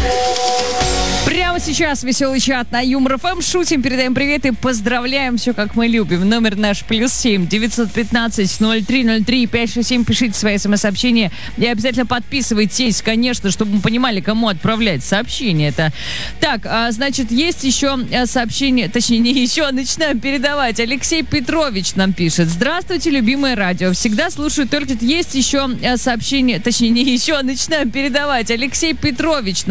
Прямо сейчас веселый чат на Юмор ФМ. Шутим, передаем привет и поздравляем. Все как мы любим. Номер наш +7 915 0303 567. Пишите свои смс-сообщения и обязательно подписывайтесь, конечно, чтобы мы понимали, кому отправлять сообщение. Это так, значит, есть еще сообщение, точнее, не еще, начинаем передавать. Алексей Петрович нам пишет. Здравствуйте, любимое радио. Всегда слушаю только... Есть еще сообщение, точнее, не еще, начинаем передавать. Алексей Петрович